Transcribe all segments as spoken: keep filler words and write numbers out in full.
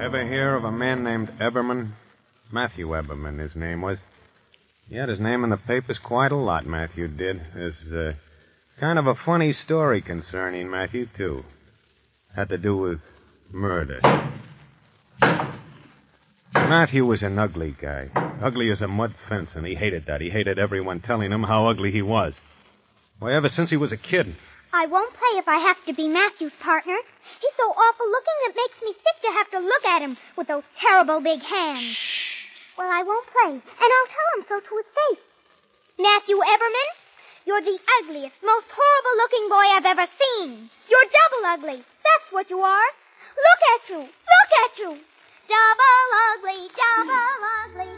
Ever hear of a man named Eberman? Matthew Eberman, his name was. He had his name in the papers quite a lot, Matthew did. There's uh, kind of a funny story concerning Matthew, too. Had to do with murder. Matthew was an ugly guy. Ugly as a mud fence, and he hated that. He hated everyone telling him how ugly he was. Why, ever since he was a kid. I won't play if I have to be Matthew's partner. He's so awful looking it makes me sick to have to look at him with those terrible big hands. Shh. Well, I won't play, and I'll tell him so to his face. Matthew Eberman, you're the ugliest, most horrible-looking boy I've ever seen. You're double ugly. That's what you are. Look at you. Look at you. Double ugly, double ugly,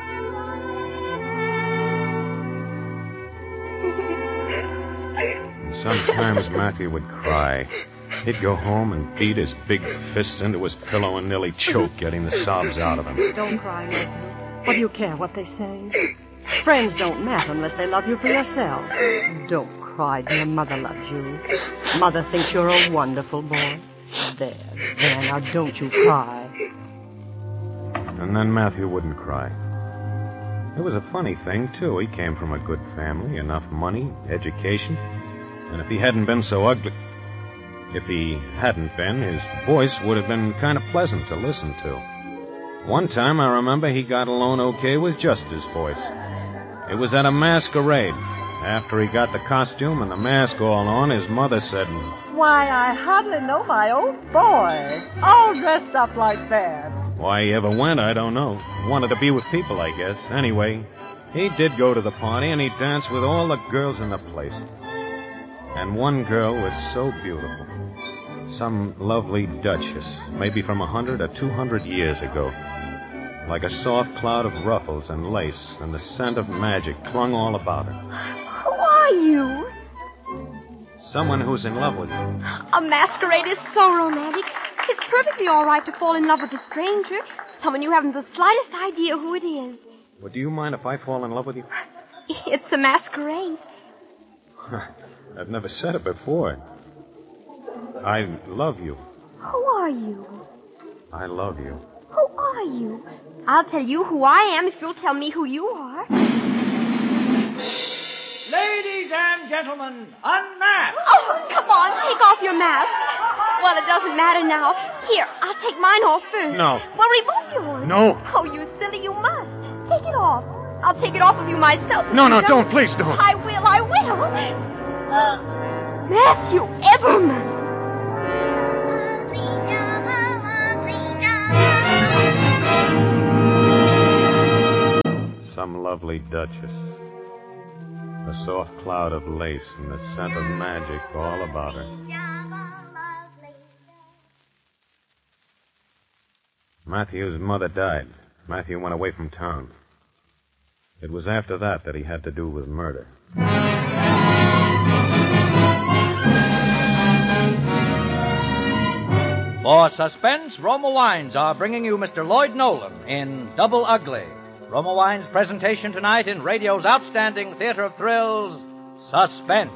double ugly. Sometimes Matthew would cry. He'd go home and beat his big fist into his pillow and nearly choke, getting the sobs out of him. Don't cry, Matthew. What do you care what they say? Friends don't matter unless they love you for yourself. Don't cry, dear. Mother loves you. Mother thinks you're a wonderful boy. There, there, now don't you cry. And then Matthew wouldn't cry. It was a funny thing, too. He came from a good family, enough money, education. And if he hadn't been so ugly... If he hadn't been, his voice would have been kind of pleasant to listen to. One time, I remember, he got along okay with just his voice. It was at a masquerade. After he got the costume and the mask all on, his mother said... Why, I hardly know my own boy. All dressed up like that. Why he ever went, I don't know. Wanted to be with people, I guess. Anyway, he did go to the party, and he danced with all the girls in the place. And one girl was so beautiful. Some lovely duchess, maybe from a hundred or two hundred years ago. Like a soft cloud of ruffles and lace, and the scent of magic clung all about her. Who are you? Someone who's in love with you. A masquerade is so romantic. It's perfectly all right to fall in love with a stranger, someone you haven't the slightest idea who it is. Well, do you mind if I fall in love with you? It's a masquerade. I've never said it before. I love you. Who are you? I love you. Who are you? I'll tell you who I am if you'll tell me who you are. Ladies and gentlemen, unmask! Oh, come on, take off your mask. Well, it doesn't matter now. Here, I'll take mine off first. No. Well, remove yours. No. Oh, you silly, you must. Take it off. I'll take it off of you myself. No, no, don't, please don't. I will, I will. Matthew Eberman. Some lovely duchess. A soft cloud of lace and the scent of magic all about her. Matthew's mother died. Matthew went away from town. It was after that that he had to do with murder. For suspense, Roma Wines are bringing you Mister Lloyd Nolan in Double Ugly. Roma Wines' presentation tonight in radio's outstanding theater of thrills, Suspense.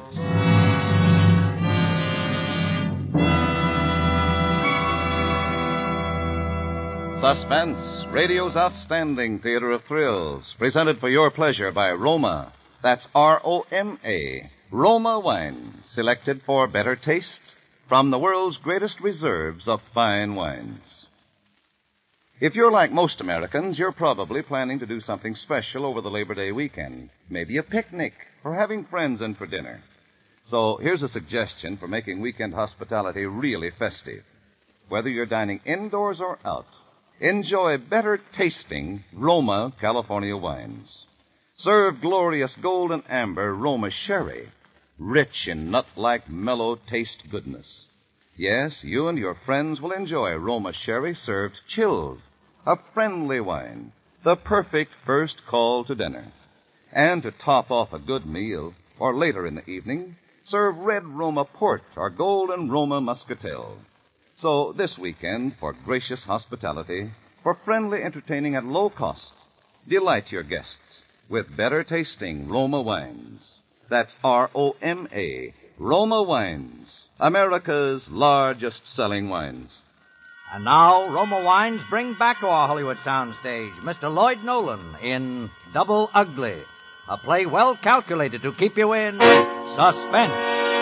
Suspense, radio's outstanding theater of thrills, presented for your pleasure by Roma. That's R O M A. Roma Wine, selected for better taste from the world's greatest reserves of fine wines. If you're like most Americans, you're probably planning to do something special over the Labor Day weekend. Maybe a picnic or having friends in for dinner. So here's a suggestion for making weekend hospitality really festive. Whether you're dining indoors or out, enjoy better tasting Roma California wines. Serve glorious golden amber Roma sherry, rich in nut-like mellow taste goodness. Yes, you and your friends will enjoy Roma sherry served chilled, a friendly wine, the perfect first call to dinner. And to top off a good meal, or later in the evening, serve red Roma port or golden Roma muscatel. So this weekend, for gracious hospitality, for friendly entertaining at low cost, delight your guests with better tasting Roma wines. That's R O M A, Roma Wines, America's largest selling wines. And now, Roma Wines bring back to our Hollywood soundstage Mister Lloyd Nolan in Double Ugly, a play well calculated to keep you in suspense.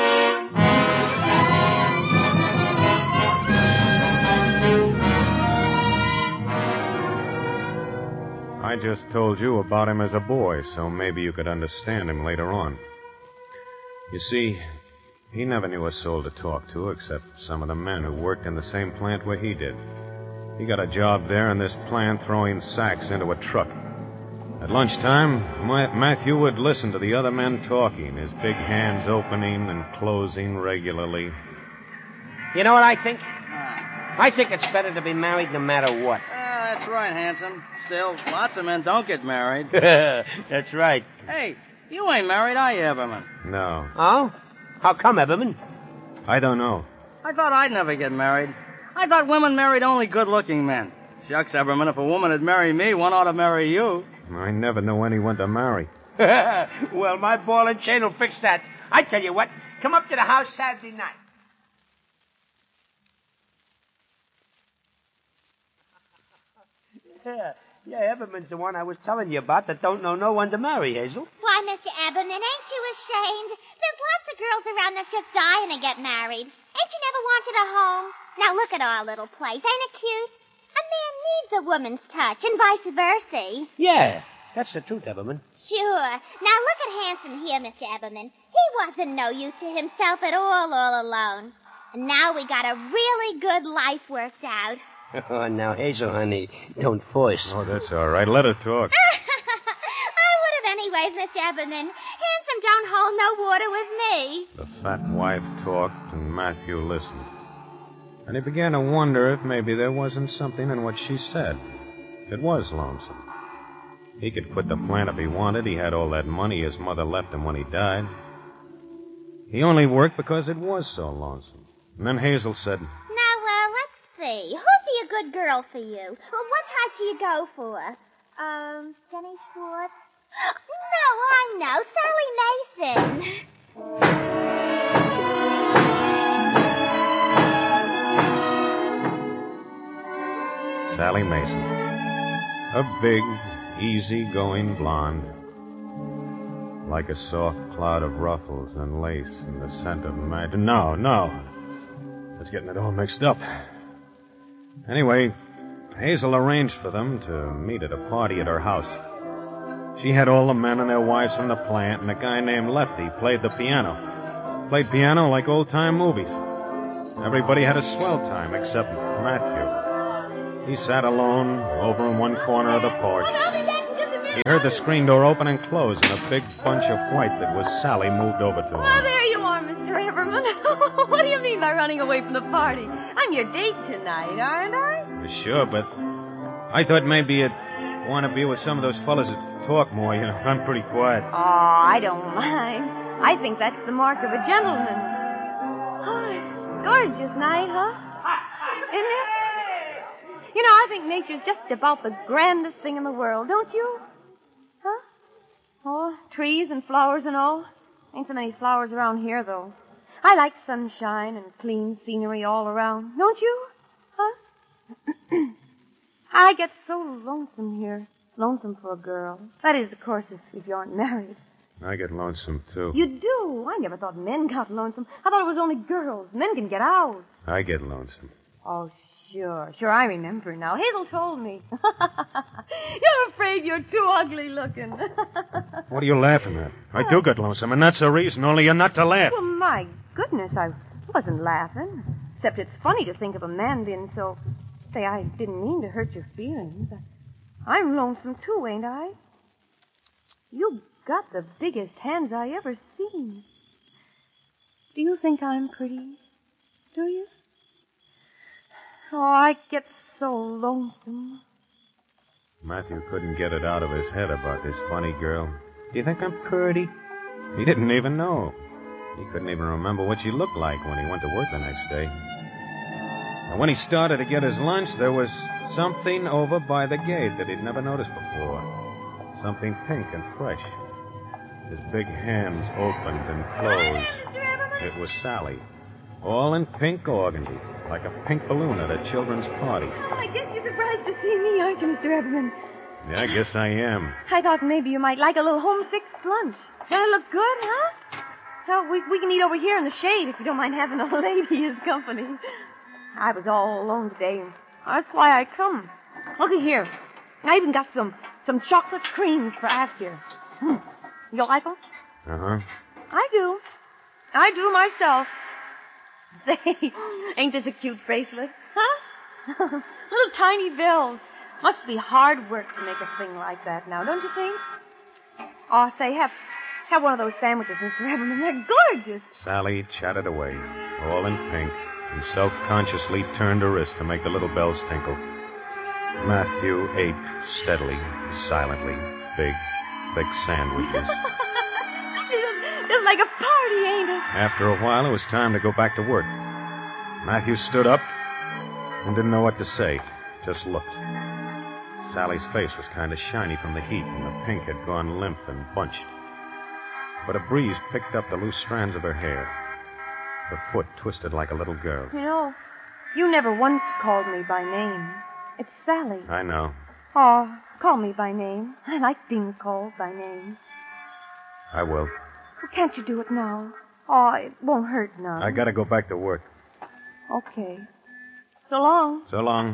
I just told you about him as a boy, so maybe you could understand him later on. You see, he never knew a soul to talk to except some of the men who worked in the same plant where he did. He got a job there in this plant throwing sacks into a truck. At lunchtime, Ma- Matthew would listen to the other men talking, his big hands opening and closing regularly. You know what I think? I think it's better to be married no matter what. Uh, that's right, Hanson. Still, lots of men don't get married. That's right. Hey, you ain't married, are you, Everman? No. Oh? How come, Everman? I don't know. I thought I'd never get married. I thought women married only good-looking men. Shucks, Everman, if a woman had married me, one ought to marry you. I never knew anyone to marry. Well, my ball and chain will fix that. I tell you what, come up to the house Saturday night. Yeah, yeah, Everman's the one I was telling you about that don't know no one to marry, Hazel. Why, Mister Eberman, ain't you ashamed? There's lots of girls around that's just dying to get married. Ain't you never wanted a home? Now look at our little place. Ain't it cute? A man needs a woman's touch, and vice versa. Yeah, that's the truth, Everman. Sure. Now look at Hanson here, Mister Eberman. He wasn't no use to himself at all, all alone. And now we got a really good life worked out. Oh, now, Hazel, honey, don't force. Oh, that's all right. Let her talk. I would have anyways, Mister Eberman. Hanson don't hold no water with me. The fat wife talked, and Matthew listened. And he began to wonder if maybe there wasn't something in what she said. It was lonesome. He could quit the plant if he wanted. He had all that money his mother left him when he died. He only worked because it was so lonesome. And then Hazel said, Now, uh, let's see. Who'd be a good girl for you? Well, what type do you go for? Um, Jenny Schwartz? No, I know. Sally Mason. Sally Mason. A big, easy-going blonde. Like a soft cloud of ruffles and lace and the scent of magic. No, no. That's getting it all mixed up. Anyway, Hazel arranged for them to meet at a party at her house. She had all the men and their wives from the plant, and a guy named Lefty played the piano. Played piano like old-time movies. Everybody had a swell time except Matthew. He sat alone over in one corner of the porch. He heard the screen door open and close, and a big bunch of white that was Sally moved over to him. Oh, there you are, Mister Everman. What do you mean by running away from the party? I'm your date tonight, aren't I? Sure, but I thought maybe you'd want to be with some of those fellas that talk more. You know, I'm pretty quiet. Oh, I don't mind. I think that's the mark of a gentleman. Oh, it's gorgeous night, huh? Isn't it? You know, I think nature's just about the grandest thing in the world, don't you? Huh? Oh, trees and flowers and all. Ain't so many flowers around here, though. I like sunshine and clean scenery all around. Don't you? Huh? I get so lonesome here. Lonesome for a girl. That is, of course, if, if you aren't married. I get lonesome, too. You do? I never thought men got lonesome. I thought it was only girls. Men can get out. I get lonesome. Oh, sure. Sure, I remember now. Hazel told me. You're afraid you're too ugly looking. What are you laughing at? I do get lonesome, and that's the reason, only you're not to laugh. Well, my goodness, I wasn't laughing. Except it's funny to think of a man being so... Say, I didn't mean to hurt your feelings. I'm lonesome, too, ain't I? You got the biggest hands I ever seen. Do you think I'm pretty? Do you? Oh, I get so lonesome. Matthew couldn't get it out of his head about this funny girl. Do you think I'm pretty? He didn't even know. He couldn't even remember what she looked like when he went to work the next day. And when he started to get his lunch, there was something over by the gate that he'd never noticed before. Something pink and fresh. His big hands opened and closed. It was Sally, all in pink organdy. like a pink balloon at a children's party. Oh, I guess you're surprised to see me, aren't you, Mister Eberman? Yeah, I guess I am. I thought maybe you might like a little home-fixed lunch. Does that look good, huh? Well, we, we can eat over here in the shade if you don't mind having a lady as company. I was all alone today. That's why I come. Looky here. I even got some, some chocolate creams for after. Hmm. You like them? Uh-huh. I do. I do myself. Say, ain't this a cute bracelet? Huh? Little tiny bills. Must be hard work to make a thing like that now, don't you think? Oh, say, have have one of those sandwiches, Mister Eberman. They're gorgeous. Sally chatted away, all in pink, and self-consciously turned her wrist to make the little bells tinkle. Matthew ate steadily, silently, big, thick sandwiches. It's like a party, ain't it? After a while, it was time to go back to work. Matthew stood up and didn't know what to say, just looked. Sally's face was kind of shiny from the heat, and the pink had gone limp and bunched. But a breeze picked up the loose strands of her hair. Her foot twisted like a little girl. You know, you never once called me by name. It's Sally. I know. Oh, call me by name. I like being called by name. I will. Well, can't you do it now? Oh, it won't hurt none. I gotta go back to work. Okay. So long. So long.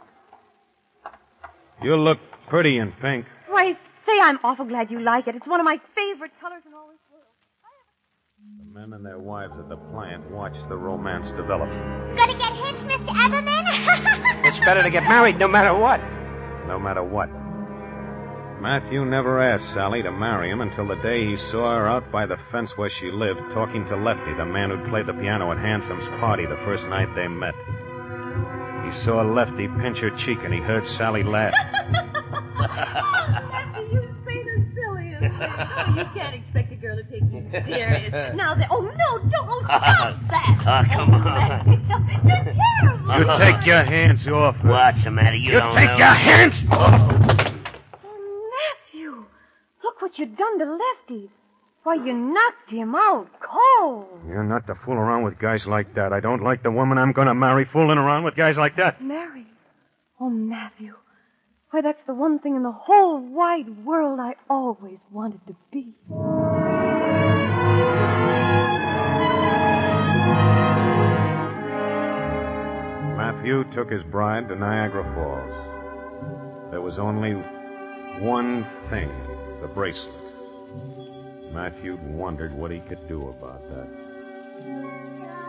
You look pretty in pink. Why, say I'm awful glad you like it. It's one of my favorite colors in all this world. The men and their wives at the plant watched the romance develop. Gonna get hitched, Mister Eberman? It's better to get married no matter what. No matter what. Matthew never asked Sally to marry him until the day he saw her out by the fence where she lived, talking to Lefty, the man who'd played the piano at Handsome's party the first night they met. He saw Lefty pinch her cheek, and he heard Sally laugh. Lefty, you say the silliest thing. Oh, you can't expect a girl to take you serious. Now, they... oh, no, don't stop that. Oh, come on. You're terrible. You take your hands off her. What's the matter? You, You don't take know. your hands off! Oh, Matthew, look what you done to Lefty. Why, you knocked him out cold. You're not to fool around with guys like that. I don't like the woman I'm going to marry fooling around with guys like that. Mary. Oh, Matthew. Why, that's the one thing in the whole wide world I always wanted to be. Matthew took his bride to Niagara Falls. There was only one thing, the bracelet. Matthew wondered what he could do about that.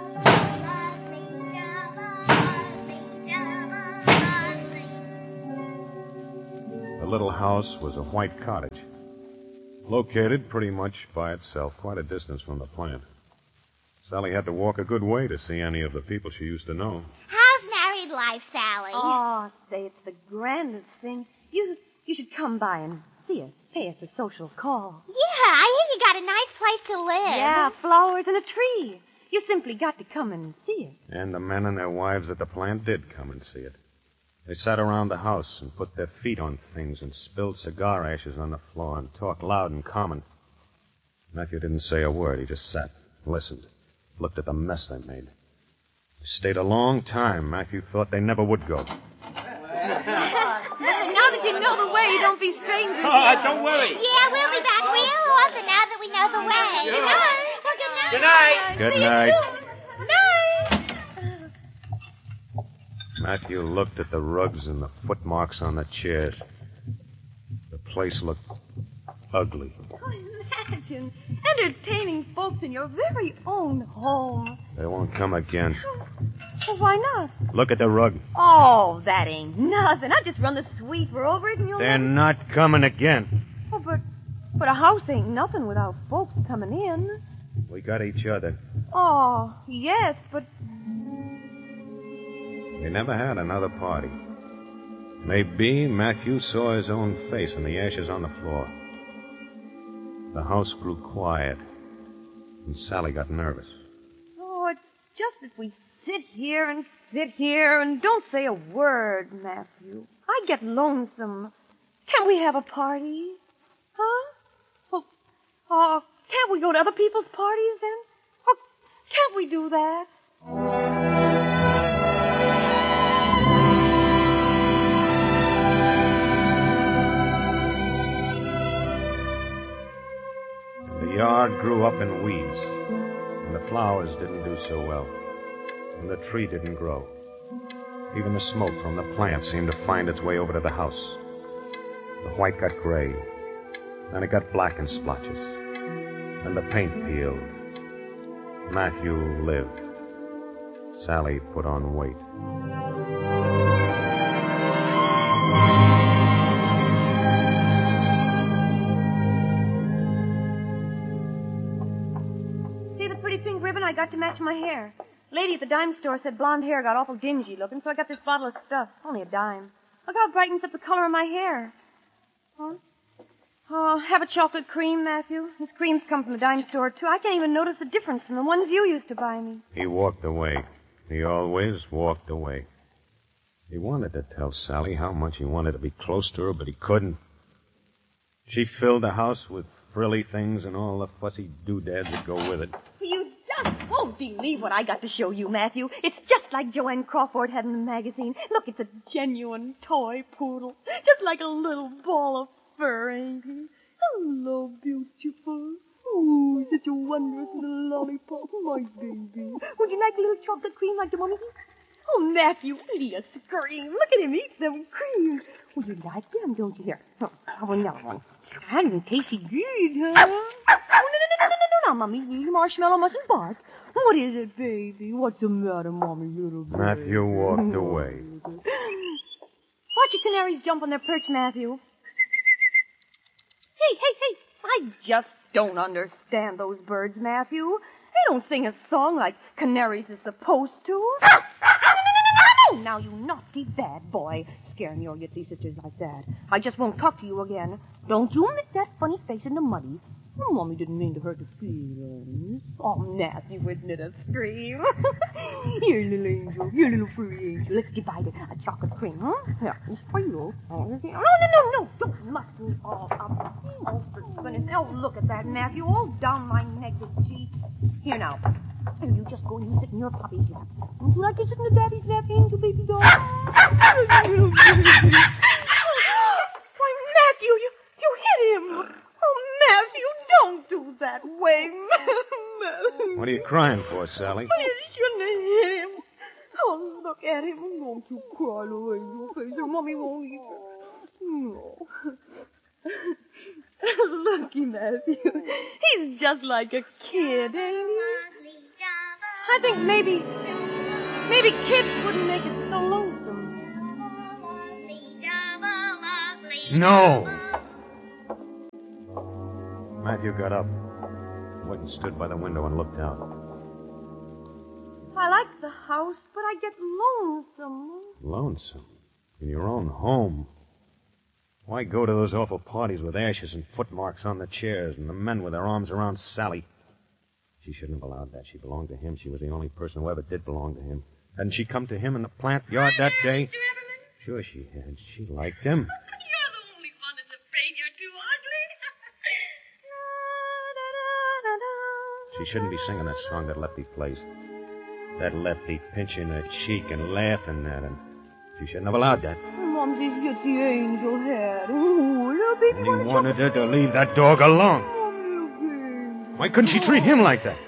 The little house was a white cottage, located pretty much by itself, quite a distance from the plant. Sally had to walk a good way to see any of the people she used to know. How's married life, Sally? Oh, say, it's the grandest thing. You you should come by and see us. Pay us a social call. Yeah, I hear you got a nice place to live. Yeah, flowers and a tree. You simply got to come and see it. And the men and their wives at the plant did come and see it. They sat around the house and put their feet on things and spilled cigar ashes on the floor and talked loud and common. Matthew didn't say a word. He just sat, listened, looked at the mess they made. They stayed a long time. Matthew thought they never would go. Now that you know the way, don't be strangers. Oh, don't worry. Yeah, we'll be back real often now that we know the way. Good night. Well, good night. Good night. Good See you night. soon. Night. Matthew looked at the rugs and the footmarks on the chairs. The place looked ugly. Imagine entertaining folks in your very own home. They won't come again. Well, why not? Look at the rug. Oh, that ain't nothing. I just run the sweeper over it and you'll... They're not coming again. Oh, but, but a house ain't nothing without folks coming in. We got each other. Oh, yes, but... They never had another party. Maybe Matthew saw his own face in the ashes on the floor. The house grew quiet, and Sally got nervous. Oh, it's just that we sit here and sit here and don't say a word, Matthew. I get lonesome. Can't we have a party? Huh? Well, oh, can't we go to other people's parties then? Oh, can't we do that? grew up in weeds, and the flowers didn't do so well, and the tree didn't grow. Even the smoke from the plant seemed to find its way over to the house. The white got gray, then it got black in splotches, and the paint peeled. Matthew lived. Sally put on weight. See the pretty pink ribbon I got to match my hair? Lady at the dime store said blonde hair got awful dingy looking, so I got this bottle of stuff. Only a dime. Look how it brightens up the color of my hair. Huh? Oh, have a chocolate cream, Matthew. These creams come from the dime store, too. I can't even notice the difference from the ones you used to buy me. He walked away. He always walked away. He wanted to tell Sally how much he wanted to be close to her, but he couldn't. She filled the house with frilly things and all the fussy doodads that go with it. You just won't believe what I got to show you, Matthew. It's just like Joanne Crawford had in the magazine. Look, it's a genuine toy poodle. Just like a little ball of fur, ain't he? Hello, beautiful. Oh, such a wondrous little lollipop, my baby. Would you like a little chocolate cream like the one he eats? Oh, Matthew, eat a scream. Look at him eat them creams. Would you like them, don't you? Here, oh, have another one. Kind of tasty good, huh? Oh, no, no, no, no, no, no, no, Mommy. The marshmallow mustn't bark. What is it, baby? What's the matter, Mommy, little baby? Matthew walked away. Watch your canaries jump on their perch, Matthew. Hey, hey, hey. I just don't understand those birds, Matthew. They don't sing a song like canaries is supposed to. No, no, no, no, no. Now, you naughty bad boy. Scaring your little sisters like that. I just won't talk to you again. Don't you make that funny face in the muddy. Oh, Mommy didn't mean to hurt your feelings. Oh, Matthew, isn't it a scream? Here, little angel. Here, little free angel. Let's divide it. A chocolate cream, huh? Here, it's for you. Oh, no, no, no, no. Don't muck me all up. Oh, for goodness. Oh, look at that, Matthew. All down my neck and cheek. Here, now. Here, you just go and you sit in your puppy's lap. Would you like to sit in the daddy's lap, angel baby doll? Why, Matthew, you, you hit him. Oh, Matthew, don't do that way. What are you crying for, Sally? You shouldn't have hit him. Oh, look at him. Don't you cry, little angel face, or Mommy won't eat her. No. Looky, Matthew. He's just like a kid, ain't he? I think maybe, maybe kids wouldn't make it so lonesome. No! Matthew got up, went and stood by the window and looked out. I like the house, but I get lonesome. Lonesome? In your own home? Why go to those awful parties with ashes and footmarks on the chairs and the men with their arms around Sally? She shouldn't have allowed that. She belonged to him. She was the only person who ever did belong to him. Hadn't she come to him in the plant yard that day? Sure she had. She liked him. You're the only one that's afraid you're too ugly. She shouldn't be singing that song that Lefty plays. That Lefty pinching her cheek and laughing at him. She shouldn't have allowed that. Mom says it's the angel head. Ooh, little baby. And he wanted her to leave that dog alone. Why couldn't she treat him like that?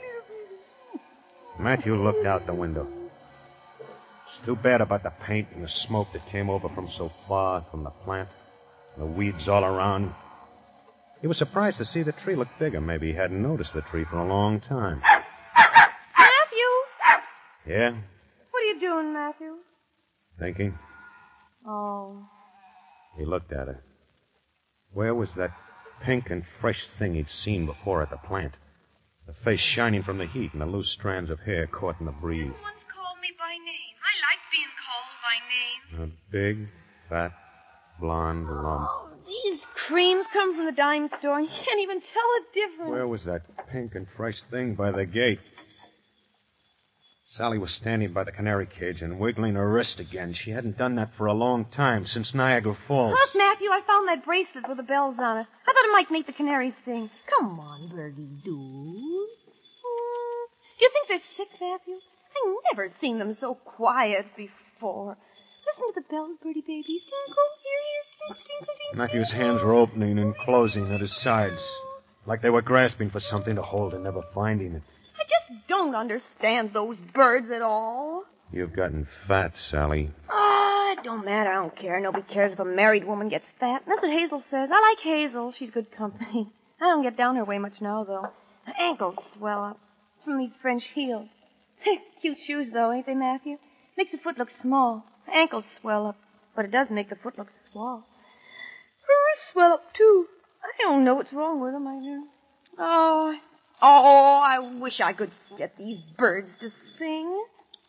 Matthew looked out the window. It's too bad about the paint and the smoke that came over from so far from the plant. The weeds all around. He was surprised to see the tree look bigger. Maybe he hadn't noticed the tree for a long time. Matthew! Yeah? What are you doing, Matthew? Thinking. Oh. He looked at her. Where was that pink and fresh thing he'd seen before at the plant? The face shining from the heat and the loose strands of hair caught in the breeze. You once called me by name. I like being called by name. A big, fat, blonde lump. Oh, these creams come from the dime store. You can't even tell the difference. Where was that pink and fresh thing by the gate? Sally was standing by the canary cage and wiggling her wrist again. She hadn't done that for a long time, since Niagara Falls. Look, Matthew, I found that bracelet with the bells on it. I thought it might make the canaries sing. Come on, birdie dude. Mm. Do you think they're sick, Matthew? I've never seen them so quiet before. Listen to the bells, birdie babies. Tinkle, here, here, tinkle, tinkle, tinkle. Matthew's hands were opening and closing at his sides. Like they were grasping for something to hold and never finding it. I just don't understand those birds at all. You've gotten fat, Sally. Ah, it don't matter. I don't care. Nobody cares if a married woman gets fat. That's what Hazel says. I like Hazel. She's good company. I don't get down her way much now, though. Her ankles swell up from these French heels. Cute shoes, though, ain't they, Matthew? Makes the foot look small. Her ankles swell up, but it does make the foot look small. Her wrists swell up, too. I don't know what's wrong with them, I do. Oh, oh, I wish I could get these birds to sing.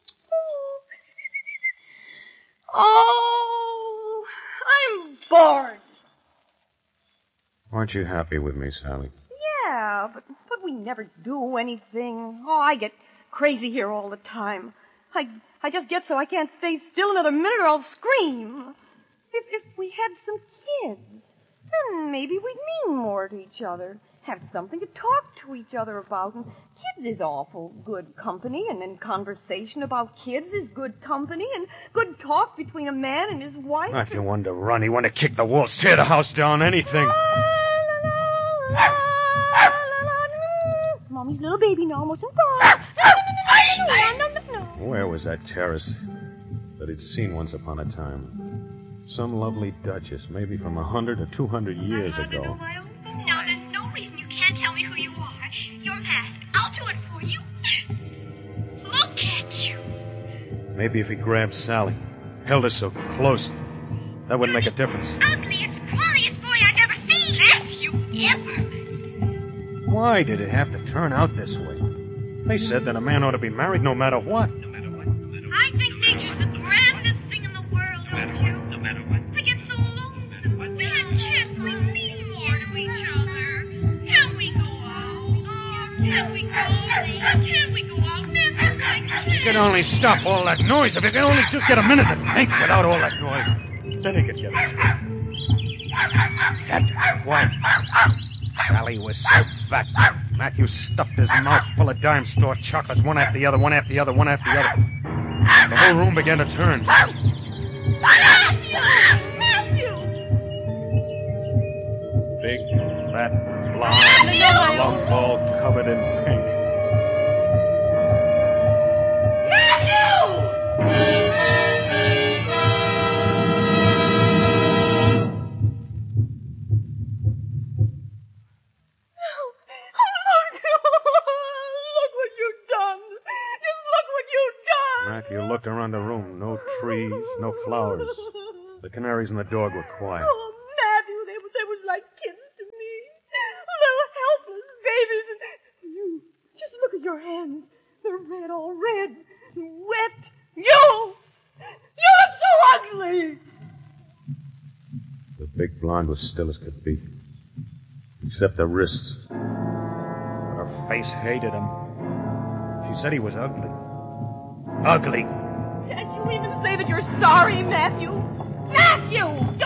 Oh, I'm bored. Aren't you happy with me, Sally? Yeah, but, but we never do anything. Oh, I get crazy here all the time. I, I just get so I can't stay still another minute or I'll scream. If, if we had some kids, then maybe we'd mean more to each other. Have something to talk to each other about. And kids is awful good company, and then conversation about kids is good company, and good talk between a man and his wife. If you want to run, you want to kick the walls, tear the house down, anything. Mommy's little baby now, mustn't fall. Where was that terrace that he'd seen once upon a time? Some lovely duchess, maybe from a hundred or two hundred years ago. Now, there's no reason you can't tell me who you are. Your mask. I'll do it for you. Look at you. Maybe if he grabbed Sally, held her so close, that would make a difference. Ugliest, funniest boy I've ever seen. Matthew, ever. Why did it have to turn out this way? They said that a man ought to be married no matter what. I think nature's the grandest thing in the world, don't you? No matter what. I get so lonesome. We had kids. We mean more to each other. Can we go out? Oh, can we go out? Can we go out? Never like You could only stop all that noise. If you could only just get a minute to think without all that noise. Then he could get us. That what? Sally was so fat. Matthew stuffed his mouth full of dime store chocolates, one after the other, one after the other, one after the other. The whole room began to turn. Matthew! Matthew! Big, fat, blonde, long ball covered in pink. Matthew! Matthew looked around the room. No trees, no flowers. The canaries and the dog were quiet. Oh, Matthew, they, they was like kids to me. Little helpless babies. And you, just look at your hands. They're red, all red, wet. You! You look so ugly! The big blonde was still as could be. Except the wrists. But her face hated him. She said he was ugly. Ugly. Can't you even say that you're sorry, Matthew? Matthew!